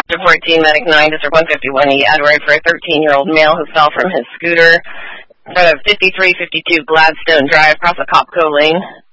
14, Medic 9, District 151E, Edward, for a 13-year-old male who fell from his scooter in front of 5352 Gladstone Drive across the Copco Lane.